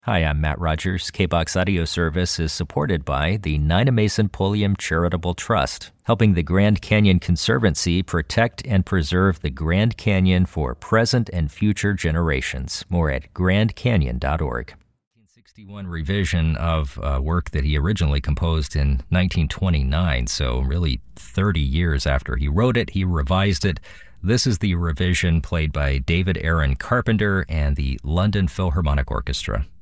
Hi, I'm Matt Rogers. KBOX Audio Service is supported by the Nina Mason Pulliam Charitable Trust, helping the Grand Canyon Conservancy protect and preserve the Grand Canyon for present and future generations. More at grandcanyon.org. 1961 revision of work that he originally composed in 1929, so really 30 years after he wrote it, he revised it. This is the revision played by David Aaron Carpenter and the London Philharmonic Orchestra.